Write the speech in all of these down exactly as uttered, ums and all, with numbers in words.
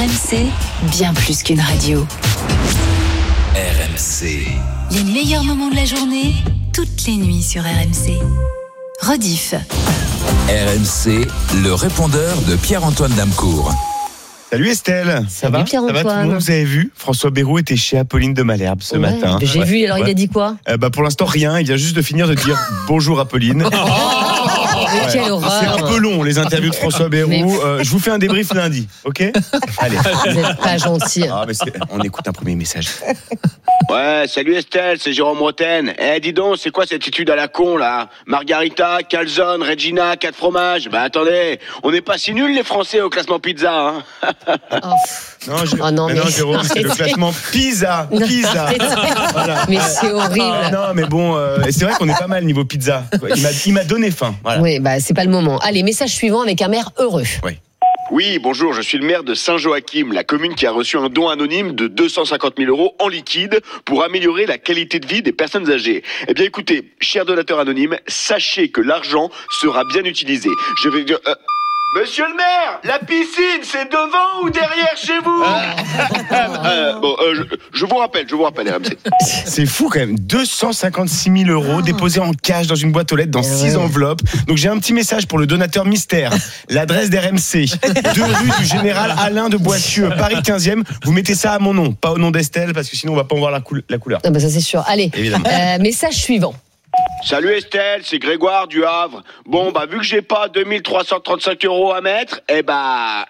R M C, bien plus qu'une radio. R M C. Les meilleurs moments de la journée, toutes les nuits sur R M C. Rediff. R M C, le répondeur de Pierre-Antoine Damcourt. Salut Estelle, ça Salut va Pierre-Antoine. Ça va tout le monde, vous avez vu François Bayrou était chez Apolline de Malherbe ce Ouais, matin. J'ai Ouais. vu, alors Ouais. il a dit quoi? euh, bah, Pour l'instant rien, il vient juste de finir de dire bonjour Apolline. Mais quelle horreur. C'est un peu long les interviews de François Bayrou. Mais- Euh, je vous fais un débrief lundi, ok? Allez. Vous n'êtes pas gentil. Ah, mais c'est- on écoute un premier message. Ouais, salut Estelle, c'est Jérôme Roten. Eh, dis donc, c'est quoi cette étude à la con, là? Margarita, calzone, Regina, quatre fromages. Bah attendez, on n'est pas si nuls les Français au classement pizza, hein? Oh, pff. Non, Jé- Oh non, mais mais- non Jérôme, c'est le classement Pizza. Non, Pizza. Voilà. Mais c'est horrible. Ah, non, mais bon, euh, et c'est vrai qu'on est pas mal niveau pizza. Il m'a, il m'a donné faim. Voilà. Oui, bah c'est pas le moment. Allez, message suivant avec un maire heureux. Oui, bonjour, je suis le maire de Saint-Joachim, la commune qui a reçu un don anonyme de deux cent cinquante mille euros en liquide pour améliorer la qualité de vie des personnes âgées. Eh bien écoutez, cher donateur anonyme, sachez que l'argent sera bien utilisé. Je vais dire... euh, Monsieur le maire, la piscine, c'est devant ou derrière chez vous? Euh, Bon, euh, je, je vous rappelle, je vous rappelle, R M C. C'est fou quand même, deux cent cinquante-six mille euros déposés en cash dans une boîte aux lettres dans six ouais. enveloppes. Donc j'ai un petit message pour le donateur mystère. L'adresse d'R M C, deux rue du Général Alain de Boissieu, Paris quinzième. Vous mettez ça à mon nom, pas au nom d'Estelle, parce que sinon on va pas en voir la, coul- la couleur. Ah bah ça c'est sûr. Allez, Évidemment. euh, message suivant. Salut Estelle, c'est Grégoire du Havre. Bon, bah vu que j'ai pas deux mille trois cent trente-cinq euros à mettre, eh bah...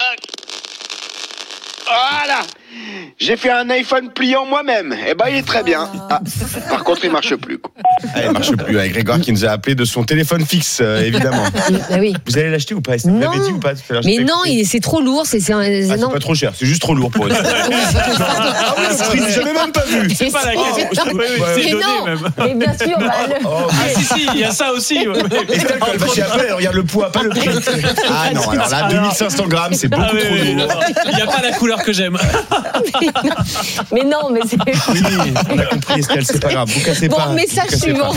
Voilà. J'ai fait un iPhone pliant moi-même. Eh ben, il est très bien. Ah, par contre, il marche plus, quoi. Ah, il marche plus. Avec Grégoire qui nous a appelé de son téléphone fixe, euh, évidemment. Bah oui. Vous allez l'acheter ou pas, Estelle? Vous Non. l'avez dit ou pas tout à l'heure? Mais Je t'ai non, écouté. il- c'est trop lourd. C'est, c'est, un- Ah, c'est non. pas trop cher, c'est juste trop lourd pour eux. Ah oui, le prix, j'avais même pas vu. C'est pas la Oh, question. mais Oui, oui, c'est donné, non. même. Mais bien sûr, bah, le- Oh, Ah si si, il y a ça aussi. ouais. Estelle, quand elle va chez Apple, elle regarde le poids, pas le prix. Ah non, alors là, deux mille cinq cents grammes, c'est beaucoup Ah oui, trop oui, lourd. non. Il n'y a pas la couleur que j'aime. mais non, mais c'est. Oui, on a compris, Estelle, c'est pas grave. Vous cassez Bon, pas. vous message cassez suivant.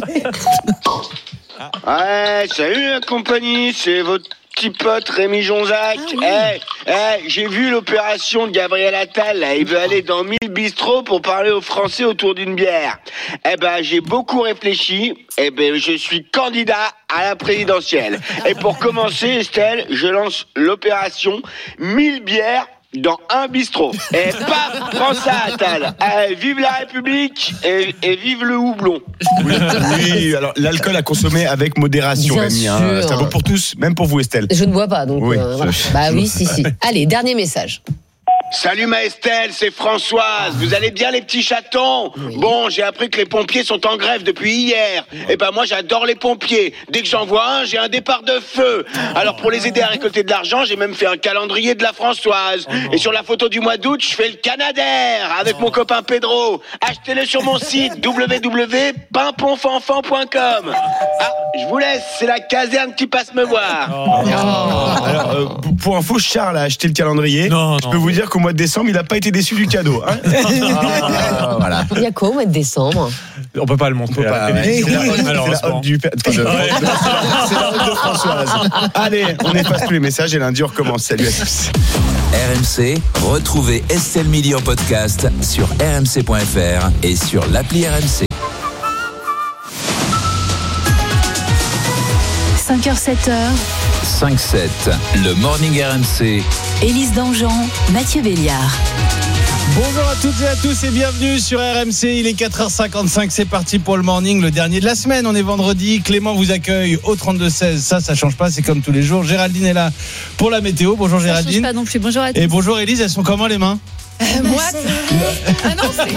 pas. Ouais, salut la compagnie, c'est votre petit pote Rémi Jonzac. Eh, eh, j'ai vu l'opération de Gabriel Attal, là. Il veut aller dans mille bistrots pour parler aux Français autour d'une bière. Eh ben, j'ai beaucoup réfléchi. Eh ben, je suis candidat à la présidentielle. Et pour commencer, Estelle, je lance l'opération mille bières dans un bistrot. Et paf, prends ça, Attal. Eh, vive la République et, et vive le houblon. Oui, oui, alors l'alcool à consommer avec modération, Bien Rémi. Hein. sûr. Ça vaut pour tous, même pour vous, Estelle. Je ne bois pas, donc. Oui, euh, voilà. je- Bah oui, si, si. Allez, dernier message. Salut ma Estelle, c'est Françoise. Vous allez bien les petits chatons? Bon, j'ai appris que les pompiers sont en grève depuis hier. Et ben moi j'adore les pompiers. Dès que j'en vois un, j'ai un départ de feu. Alors pour les aider à récolter de l'argent, j'ai même fait un calendrier de la Françoise. Et sur la photo du mois d'août, je fais le Canadair avec mon copain Pedro. Achetez-le sur mon site w w w point pimpon-fanfan point com. Ah, je vous laisse, c'est la caserne qui passe me voir. Alors, euh, pour- pour info, Charles a acheté le calendrier. Non, Je non. peux vous dire qu'au mois de décembre, il n'a pas été déçu du cadeau. Hein. Ah, voilà. Il y a quoi au mois de décembre? On peut pas le montrer. Pas- à la télé. c'est la honte- c'est la Malheureusement. honte du père- de- C'est la honte de Françoise. Allez, on efface tous les messages et lundi on recommence. Salut à tous. R M C, retrouvez Estelle Midi en podcast sur r m c point f r et sur l'appli R M C. cinq heures sept heures, cinq sept, le Morning R M C. Élise Dangean, Mathieu Béliard. Bonjour à toutes et à tous et bienvenue sur R M C. Il est quatre heures cinquante-cinq, c'est parti pour le morning, le dernier de la semaine. On est vendredi. Clément vous accueille au trente-deux seize. Ça, ça change pas, c'est comme tous les jours. Géraldine est là pour la météo. Bonjour Ça change Géraldine. pas non plus. Bonjour à tous. Et bonjour Élise, elles sont comment les mains? Moi, ah non, c'est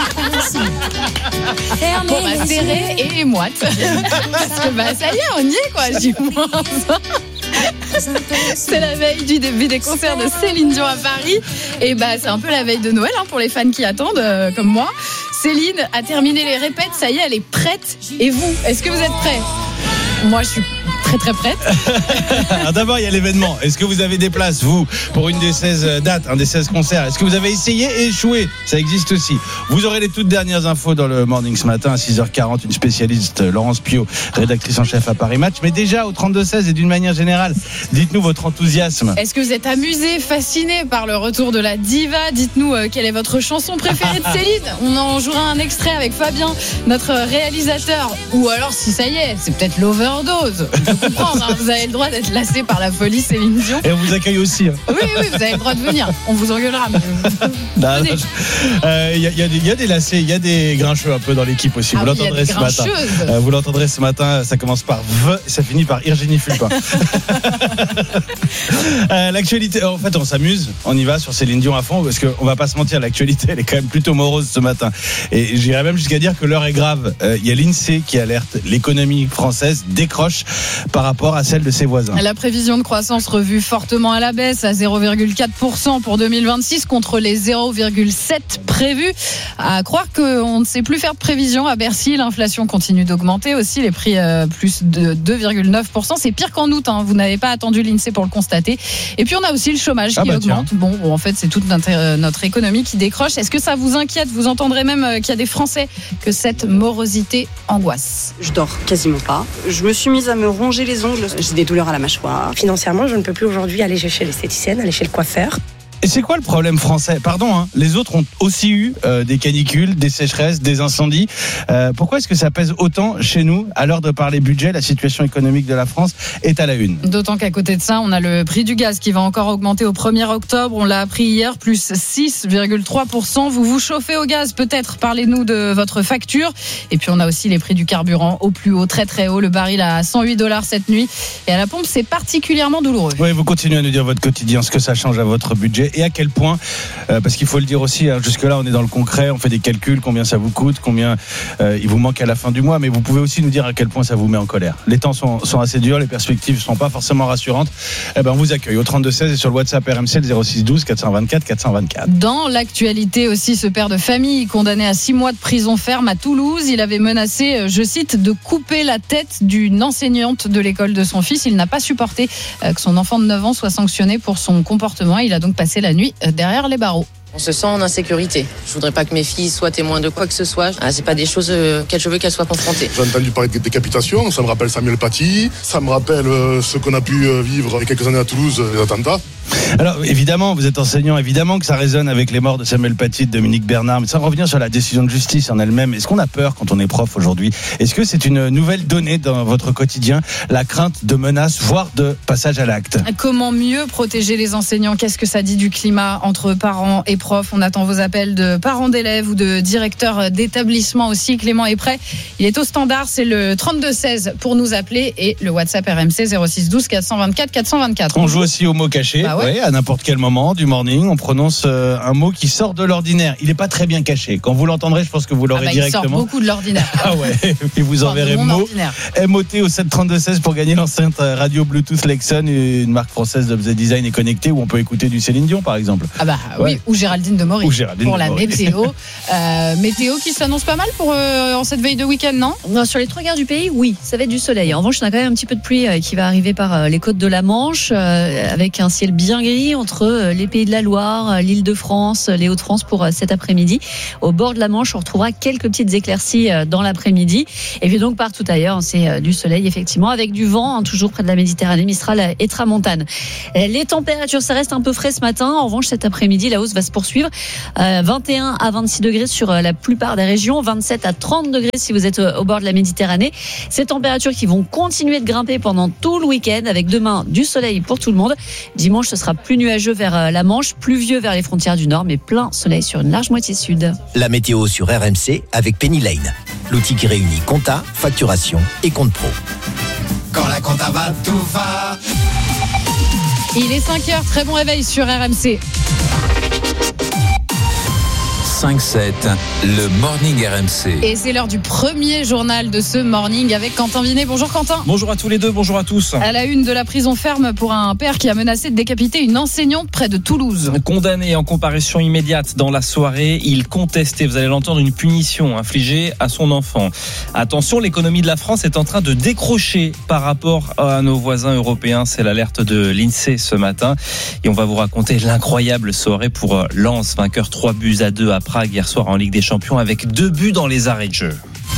bon, bah, serré et moite. Parce que bah ça y est, on y est quoi. J'y pense. C'est la veille du début des concerts de Céline Dion à Paris. Et bah c'est un peu la veille de Noël hein, pour les fans qui attendent, euh, comme moi. Céline a terminé les répètes, ça y est, elle est prête. Et vous, est-ce que vous êtes prêts? Moi, je suis très très prête. Alors d'abord, il y a l'événement. Est-ce que vous avez des places, vous, pour une des seize dates, un des seize concerts? Est-ce que vous avez essayé et échoué? Ça existe aussi. Vous aurez les toutes dernières infos dans le Morning ce matin à six heures quarante. Une spécialiste, Laurence Piot, rédactrice en chef à Paris Match. Mais déjà, au trente-deux seize et d'une manière générale, dites-nous votre enthousiasme. Est-ce que vous êtes amusé, fasciné par le retour de la diva? Dites-nous euh, quelle est votre chanson préférée de Céline. On en jouera un extrait avec Fabien, notre réalisateur. Ou alors, si ça y est, c'est peut-être l'overdose. On peut comprendre, hein, vous avez le droit d'être lassé par la folie Céline Dion. Et on vous accueille aussi. Hein. Oui, oui, vous avez le droit de venir. On vous engueulera. Mais... Il euh, y, y, y a des lacets, il y a des grincheux un peu dans l'équipe aussi. Ah vous oui, l'entendrez ce matin. grincheuses. Euh, vous l'entendrez ce matin. Ça commence par V, et ça finit par Virginie Fulpin. euh, l'actualité, en fait, on s'amuse. On y va sur Céline Dion à fond parce qu'on va pas se mentir, l'actualité elle est quand même plutôt morose ce matin. Et j'irais même jusqu'à dire que l'heure est grave. Il euh, y a l'INSEE qui alerte, l'économie française décroche par rapport à celle de ses voisins. La prévision de croissance revue fortement à la baisse à zéro virgule quatre pour cent pour deux mille vingt-six contre les zéro virgule sept prévus. À croire qu'on ne sait plus faire de prévision à Bercy. L'inflation continue d'augmenter aussi. Les prix euh, plus de deux virgule neuf pour cent. C'est pire qu'en août. Hein. Vous n'avez pas attendu l'INSEE pour le constater. Et puis on a aussi le chômage ah qui bah augmente. Bon, en fait, c'est toute notre, notre économie qui décroche. Est-ce que ça vous inquiète? Vous entendrez même qu'il y a des Français que cette morosité angoisse. Je dors quasiment pas. Je me suis mise à me ronger les ongles. J'ai des douleurs à la mâchoire. Financièrement, je ne peux plus aujourd'hui aller chez l'esthéticienne, aller chez le coiffeur. Et c'est quoi le problème français? Pardon, hein, les autres ont aussi eu euh, des canicules, des sécheresses, des incendies. Euh, pourquoi est-ce que ça pèse autant chez nous? À l'heure de parler budget, la situation économique de la France est à la une. D'autant qu'à côté de ça, on a le prix du gaz qui va encore augmenter au premier octobre. On l'a appris hier, plus six virgule trois pour cent. Vous vous chauffez au gaz peut-être? Parlez-nous de votre facture. Et puis on a aussi les prix du carburant au plus haut, très très haut. Le baril à cent huit dollars cette nuit. Et à la pompe, c'est particulièrement douloureux. Oui, vous continuez à nous dire votre quotidien, ce que ça change à votre budget. Et à quel point, euh, parce qu'il faut le dire aussi, hein, jusque-là on est dans le concret, on fait des calculs, combien ça vous coûte, combien euh, il vous manque à la fin du mois, mais vous pouvez aussi nous dire à quel point ça vous met en colère. Les temps sont, sont assez durs, les perspectives ne sont pas forcément rassurantes. Eh ben, on vous accueille au trente-deux seize et sur le WhatsApp R M C, le zéro six douze quatre cent vingt-quatre quatre cent vingt-quatre. Dans l'actualité aussi, ce père de famille condamné à six mois de prison ferme à Toulouse, il avait menacé, je cite, de couper la tête d'une enseignante de l'école de son fils. Il n'a pas supporté que son enfant de neuf ans soit sanctionné pour son comportement. Il a donc passé la nuit derrière les barreaux. On se sent en insécurité. Je voudrais pas que mes filles soient témoins de quoi que ce soit. Ah, c'est pas des choses auxquelles je veux qu'elles soient confrontées. J'ai entendu parler de décapitation, ça me rappelle Samuel Paty, ça me rappelle ce qu'on a pu vivre il y a quelques années à Toulouse, les attentats. Alors évidemment, vous êtes enseignant, évidemment que ça résonne avec les morts de Samuel Paty, de Dominique Bernard, mais sans revenir sur la décision de justice en elle-même, est-ce qu'on a peur quand on est prof aujourd'hui? Est-ce que c'est une nouvelle donnée dans votre quotidien, la crainte de menaces, voire de passage à l'acte? Comment mieux protéger les enseignants? Qu'est-ce que ça dit du climat entre parents et profs? On attend vos appels de parents d'élèves ou de directeurs d'établissement aussi. Clément est prêt, il est au standard, c'est le trente-deux seize pour nous appeler et le WhatsApp R M C zéro six douze quatre cent vingt-quatre quatre cent vingt-quatre. On joue aussi au mot caché. Bah ouais. Ouais, à n'importe quel moment du morning, on prononce euh, un mot qui sort de l'ordinaire. Il n'est pas très bien caché. Quand vous l'entendrez, je pense que vous l'aurez ah bah, directement. Il sort beaucoup de l'ordinaire. Ah ouais. Et vous enverrez mot M O T au sept trente-deux seize pour gagner l'enceinte radio Bluetooth Lexon, une marque française d'objets design et connecté où on peut écouter du Céline Dion par exemple. Ah bah ouais. Oui, ou Géraldine de Maury. Ou Géraldine pour de la Maury. météo. euh, météo qui s'annonce pas mal pour euh, en cette veille de week-end, non? Non, sur les trois quarts du pays, oui, ça va être du soleil. En revanche, on a quand même un petit peu de pluie euh, qui va arriver par euh, les côtes de la Manche, euh, avec un ciel bien gris entre euh, les Pays de la Loire, l'île de France, les Hauts-de-France pour cet après-midi. Au bord de la Manche, on retrouvera quelques petites éclaircies dans l'après-midi. Et puis donc partout ailleurs, c'est du soleil effectivement, avec du vent, hein, toujours près de la Méditerranée, Mistral et Tramontane. Les températures, ça reste un peu frais ce matin. En revanche, cet après-midi, la hausse va se poursuivre. Euh, vingt et un à vingt-six degrés sur la plupart des régions, vingt-sept à trente degrés si vous êtes au bord de la Méditerranée. Ces températures qui vont continuer de grimper pendant tout le week-end, avec demain du soleil pour tout le monde. Dimanche, ce sera plus nuageux vers la Manche, pluvieux vers les frontières du Nord, mais plein soleil sur une large moitié sud. La météo sur R M C avec Penny Lane, l'outil qui réunit compta, facturation et compte pro. Quand la compta va, tout va. Il est cinq heures, très bon réveil sur R M C. cinq sept, le Morning R M C. Et c'est l'heure du premier journal de ce morning avec Quentin Vinet. Bonjour Quentin. Bonjour à tous les deux, bonjour à tous. À la une de la prison ferme pour un père qui a menacé de décapiter une enseignante près de Toulouse. Condamné en comparution immédiate dans la soirée, il contestait, vous allez l'entendre, une punition infligée à son enfant. Attention, l'économie de la France est en train de décrocher par rapport à nos voisins européens. C'est l'alerte de l'INSEE ce matin. Et on va vous raconter l'incroyable soirée pour Lens, vainqueur trois buts à deux à Prague hier soir en Ligue des Champions avec deux buts dans les arrêts de jeu.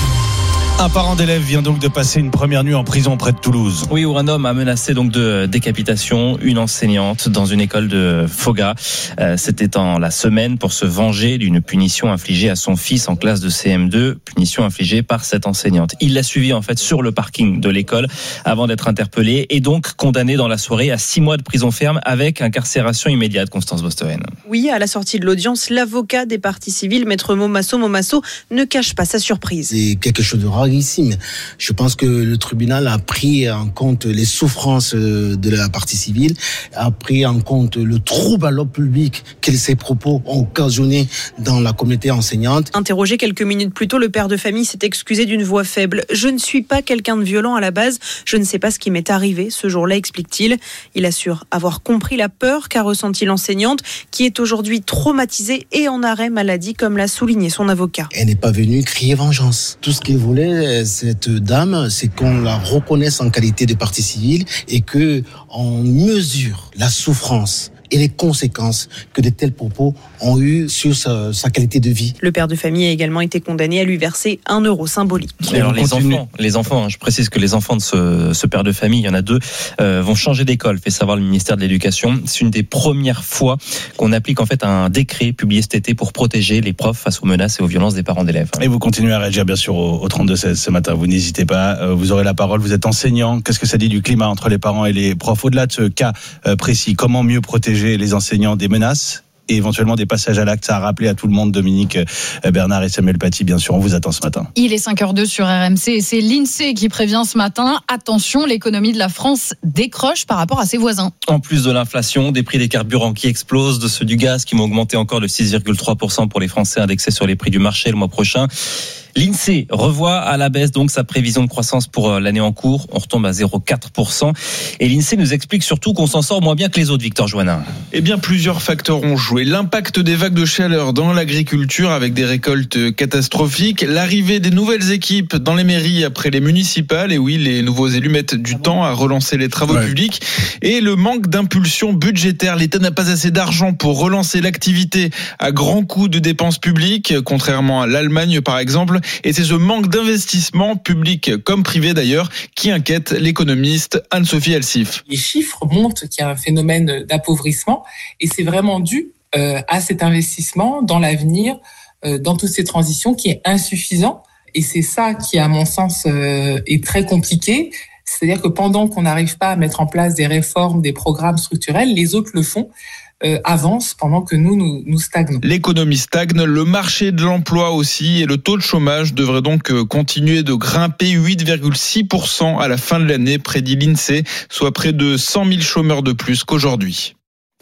Un parent d'élève vient donc de passer une première nuit en prison près de Toulouse. Oui, où un homme a menacé donc de décapitation une enseignante dans une école de Foga. Euh, c'était en la semaine pour se venger d'une punition infligée à son fils en classe de C M deux, punition infligée par cette enseignante. Il l'a suivi en fait sur le parking de l'école avant d'être interpellé et donc condamné dans la soirée à six mois de prison ferme avec incarcération immédiate. Constance Bostoen. Oui, à la sortie de l'audience, l'avocat des parties civiles, maître Momasso Momasso, ne cache pas sa surprise. C'est quelque chose de rare ici, mais je pense que le tribunal a pris en compte les souffrances de la partie civile, a pris en compte le trouble à l'ordre public que ces propos ont occasionné dans la communauté enseignante. Interrogé quelques minutes plus tôt, le père de famille s'est excusé d'une voix faible. « Je ne suis pas quelqu'un de violent à la base, je ne sais pas ce qui m'est arrivé ce jour-là », explique-t-il. Il assure avoir compris la peur qu'a ressentie l'enseignante, qui est aujourd'hui traumatisée et en arrêt maladie, comme l'a souligné son avocat. Elle n'est pas venue crier vengeance. Tout ce qu'elle voulait, cette dame, c'est qu'on la reconnaisse en qualité de partie civile et qu'on mesure la souffrance et les conséquences que de tels propos ont eu sur sa, sa qualité de vie. Le père de famille a également été condamné à lui verser un euro symbolique. Et alors les enfants, les enfants, hein, je précise que les enfants de ce, ce père de famille, il y en a deux, euh, vont changer d'école, fait savoir le ministère de l'Éducation. C'est une des premières fois qu'on applique en fait un décret publié cet été pour protéger les profs face aux menaces et aux violences des parents d'élèves. Et vous continuez à réagir bien sûr au, au trente-deux seize ce matin, vous n'hésitez pas, vous aurez la parole, vous êtes enseignant. Qu'est-ce que ça dit du climat entre les parents et les profs? Au-delà de ce cas précis, comment mieux protéger les enseignants des menaces et éventuellement des passages à l'acte? Ça a rappelé à tout le monde, Dominique Bernard et Samuel Paty, bien sûr, on vous attend ce matin. Il est cinq heures deux sur R M C et c'est l'INSEE qui prévient ce matin, attention, l'économie de la France décroche par rapport à ses voisins. En plus de l'inflation, des prix des carburants qui explosent, de ceux du gaz qui vont augmenter encore de six virgule trois pour cent pour les Français indexés sur les prix du marché le mois prochain. L'INSEE revoit à la baisse donc sa prévision de croissance pour l'année en cours. On retombe à zéro virgule quatre pour cent. Et l'INSEE nous explique surtout qu'on s'en sort moins bien que les autres, Victor Joannin. Eh bien, plusieurs facteurs ont joué. L'impact des vagues de chaleur dans l'agriculture avec des récoltes catastrophiques. L'arrivée des nouvelles équipes dans les mairies après les municipales. Et oui, les nouveaux élus mettent du temps à relancer les travaux ouais. publics. Et le manque d'impulsion budgétaire. L'État n'a pas assez d'argent pour relancer l'activité à grands coûts de dépenses publiques, contrairement à l'Allemagne par exemple. Et c'est ce manque d'investissement, public comme privé d'ailleurs, qui inquiète l'économiste Anne-Sophie Elsif. Les chiffres montrent qu'il y a un phénomène d'appauvrissement et c'est vraiment dû euh, à cet investissement dans l'avenir, euh, dans toutes ces transitions qui est insuffisant. Et c'est ça qui, à mon sens, euh, est très compliqué. C'est-à-dire que pendant qu'on n'arrive pas à mettre en place des réformes, des programmes structurels, les autres le font. Euh, avance pendant que nous, nous, nous stagnons. L'économie stagne, le marché de l'emploi aussi et le taux de chômage devrait donc continuer de grimper huit virgule six pour cent à la fin de l'année, prédit l'INSEE, soit près de cent mille chômeurs de plus qu'aujourd'hui.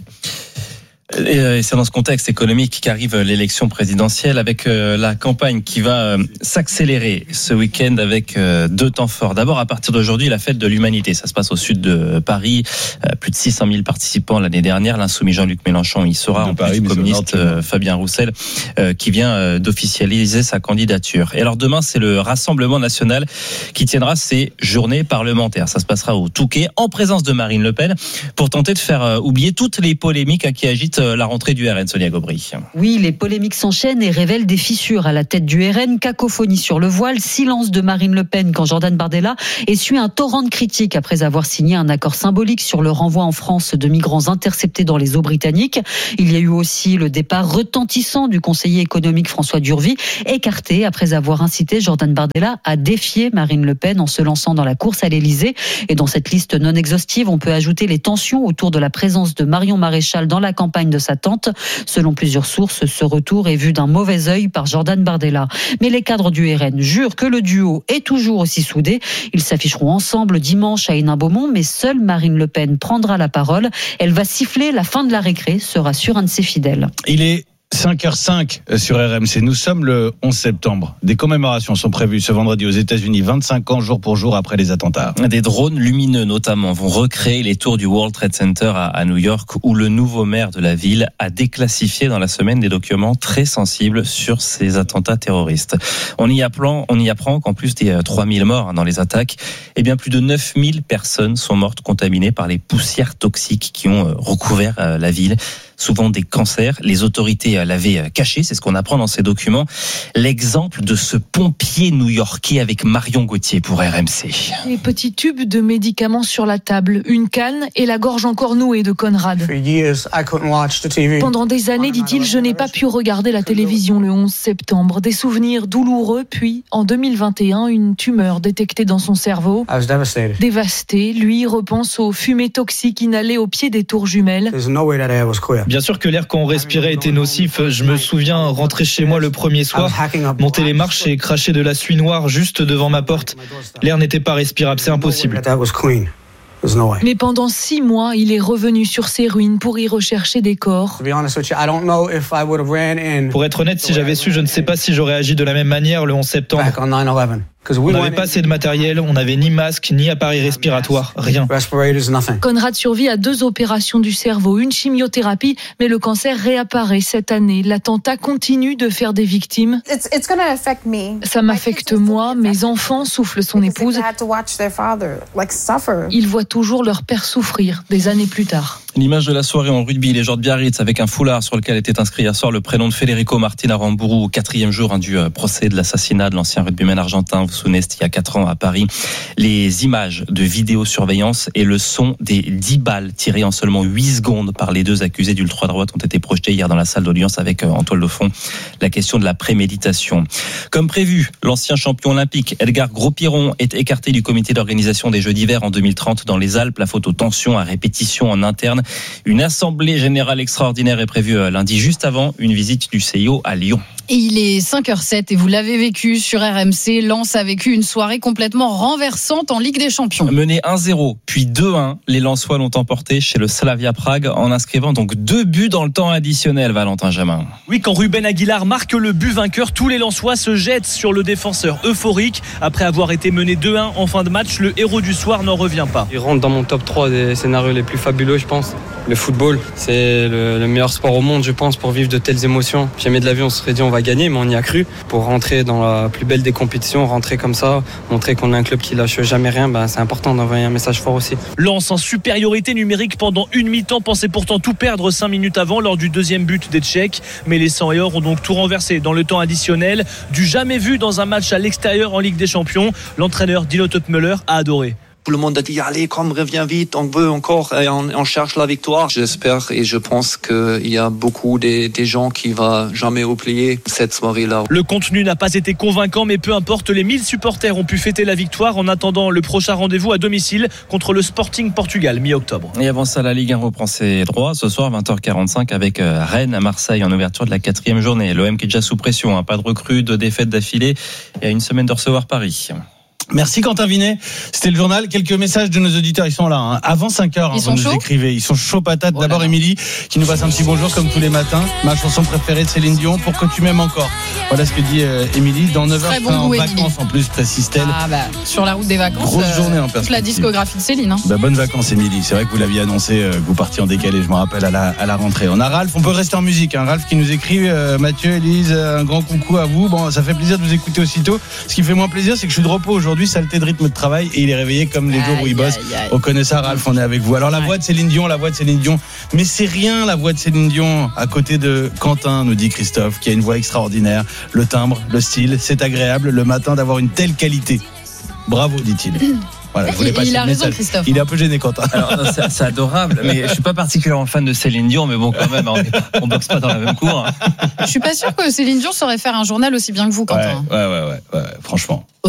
Et c'est dans ce contexte économique qu'arrive l'élection présidentielle avec la campagne qui va s'accélérer ce week-end avec deux temps forts. D'abord, à partir d'aujourd'hui, la fête de l'humanité. Ça se passe au sud de Paris. Plus de six cent mille participants l'année dernière. L'insoumis Jean-Luc Mélenchon y sera. En plus du communiste Fabien Roussel qui vient d'officialiser sa candidature. Et alors demain, c'est le Rassemblement national qui tiendra ses journées parlementaires. Ça se passera au Touquet en présence de Marine Le Pen pour tenter de faire oublier toutes les polémiques qui agitent la rentrée du R N, Sonia Gobry. Oui, les polémiques s'enchaînent et révèlent des fissures à la tête du R N. Cacophonie sur le voile, silence de Marine Le Pen quand Jordan Bardella essuie un torrent de critiques après avoir signé un accord symbolique sur le renvoi en France de migrants interceptés dans les eaux britanniques. Il y a eu aussi le départ retentissant du conseiller économique François Durvy, écarté après avoir incité Jordan Bardella à défier Marine Le Pen en se lançant dans la course à l'Élysée. Et dans cette liste non exhaustive, on peut ajouter les tensions autour de la présence de Marion Maréchal dans la campagne de sa tante. Selon plusieurs sources, ce retour est vu d'un mauvais œil par Jordan Bardella. Mais les cadres du R N jurent que le duo est toujours aussi soudé. Ils s'afficheront ensemble dimanche à Hénin-Beaumont, mais seule Marine Le Pen prendra la parole. Elle va siffler la fin de la récré, se rassure un de ses fidèles. Il est cinq heures cinq sur R M C. Nous sommes le onze septembre. Des commémorations sont prévues ce vendredi aux États-Unis, vingt-cinq ans jour pour jour après les attentats. Des drones lumineux notamment vont recréer les tours du World Trade Center à, à New York, où le nouveau maire de la ville a déclassifié dans la semaine des documents très sensibles sur ces attentats terroristes. On y apprend, on y apprend qu'en plus des trois mille morts dans les attaques, eh bien plus de neuf mille personnes sont mortes contaminées par les poussières toxiques qui ont recouvert la ville. Souvent des cancers. Les autorités l'avaient caché, c'est ce qu'on apprend dans ces documents. L'exemple de ce pompier new-yorkais avec Marion Gauthier pour R M C. Les petits tubes de médicaments sur la table, une canne et la gorge encore nouée de Conrad. Pendant des années, dit-il, je n'ai pas pu regarder la télévision le onze septembre. Des souvenirs douloureux, puis en deux mille vingt et un, une tumeur détectée dans son cerveau. Dévasté, lui repense aux fumées toxiques inhalées au pied des tours jumelles. Bien sûr que l'air qu'on respirait était nocif. Je me souviens rentrer chez moi le premier soir, monter les marches et cracher de la suie noire juste devant ma porte. L'air n'était pas respirable, c'est impossible. Mais pendant six mois, il est revenu sur ces ruines pour y rechercher des corps. Pour être honnête, si j'avais su, je ne sais pas si j'aurais agi de la même manière le onze septembre. On n'avait pas assez de matériel, on n'avait ni masque, ni appareil respiratoire, rien. Conrad survit à deux opérations du cerveau, une chimiothérapie, mais le cancer réapparaît cette année. L'attentat continue de faire des victimes. Ça m'affecte moi, mes enfants, souffle son épouse. Ils voient toujours leur père souffrir des années plus tard. L'image de la soirée en rugby, les joueurs de Biarritz avec un foulard sur lequel était inscrit hier soir le prénom de Federico Martin Aramburu, au quatrième jour hein, du euh, procès de l'assassinat de l'ancien rugbyman argentin. Vous vous souvenez, c'était il y a quatre ans à Paris. Les images de vidéosurveillance et le son des dix balles tirées en seulement huit secondes par les deux accusés d'ultra-droite ont été projetés hier dans la salle d'audience avec euh, en toile de fond la question de la préméditation. Comme prévu, l'ancien champion olympique Edgar Gros-Piron est écarté du comité d'organisation des Jeux d'hiver en deux mille trente dans les Alpes. La faute aux tensions à répétition en interne. Une assemblée générale extraordinaire est prévue lundi, juste avant une visite du C I O à Lyon. Et il est cinq heures sept et vous l'avez vécu sur R M C. Lens a vécu une soirée complètement renversante en Ligue des Champions. Mené un zéro, puis deux un, les Lensois l'ont emporté chez le Slavia Prague en inscrivant donc deux buts dans le temps additionnel, Valentin Jamin. Oui, quand Ruben Aguilar marque le but vainqueur, tous les Lensois se jettent sur le défenseur euphorique. Après avoir été mené deux un en fin de match, le héros du soir n'en revient pas. Il rentre dans mon top trois des scénarios les plus fabuleux, je pense. Le football, c'est le, le meilleur sport au monde, je pense, pour vivre de telles émotions. Jamais de la vie, on se serait dit on va gagner, mais on y a cru. Pour rentrer dans la plus belle des compétitions, rentrer comme ça, montrer qu'on est un club qui lâche jamais rien, ben c'est important d'envoyer un message fort aussi. Lens en supériorité numérique pendant une mi-temps, pensait pourtant tout perdre cinq minutes avant lors du deuxième but des Tchèques. Mais les cent et or ont donc tout renversé dans le temps additionnel. Du jamais vu dans un match à l'extérieur en Ligue des Champions. L'entraîneur Dino Topmöller a adoré. Tout le monde a dit, allez, comme reviens vite, on veut encore, et on, on cherche la victoire. J'espère et je pense qu'il y a beaucoup des, des gens qui ne vont jamais oublier cette soirée-là. Le contenu n'a pas été convaincant, mais peu importe, les mille supporters ont pu fêter la victoire en attendant le prochain rendez-vous à domicile contre le Sporting Portugal, mi-octobre. Et avant ça, la Ligue un reprend ses droits ce soir, vingt heures quarante-cinq, avec Rennes à Marseille en ouverture de la quatrième journée. L'O M qui est déjà sous pression, hein, pas de recrues, de défaites d'affilée, et à une semaine de recevoir Paris. Merci Quentin Vinet. C'était le journal. Quelques messages de nos auditeurs. Ils sont là. Hein. Avant cinq heures, hein, vous nous écrivez. Ils sont chauds patates. Voilà. D'abord, Émilie, qui nous passe un petit bonjour comme tous les matins. Ma chanson préférée de Céline Dion, Pour que tu m'aimes encore. Voilà ce que dit euh, Émilie. Dans neuf heures, bon en goût, vacances Émilie. En plus, précise-t-elle. Ah bah, sur la route des vacances. Grosse euh, journée en perspective. Toute la discographie de Céline. Hein. Bah, bonnes vacances, Émilie. C'est vrai que vous l'aviez annoncé, euh, que vous partiez en décalé, je me rappelle, à la, à la rentrée. On a Ralph. On peut rester en musique. Hein. Ralph qui nous écrit, euh, Mathieu, Élise, un grand coucou à vous. Bon, ça fait plaisir de vous écouter aussitôt. Ce qui fait moins plaisir, c'est que je suis de repos aujourd'hui, saleté de rythme de travail, et il est réveillé comme les jours où il bosse. Aïe, aïe. On connaît ça, Ralph, on est avec vous. Alors la voix de Céline Dion, la voix de Céline Dion, mais c'est rien la voix de Céline Dion à côté de Quentin, nous dit Christophe, qui a une voix extraordinaire, le timbre, le style, c'est agréable le matin d'avoir une telle qualité. Bravo, dit-il. Voilà, je voulais il, passer il a le raison, message. Christophe. Il est un peu gêné, Quentin. Alors, c'est, c'est adorable, mais je suis pas particulièrement fan de Céline Dion, mais bon, quand même, on, est, on boxe pas dans la même cour. Hein. Je suis pas sûr que Céline Dion saurait faire un journal aussi bien que vous, Quentin. Ouais, ouais, ouais, ouais, ouais franchement.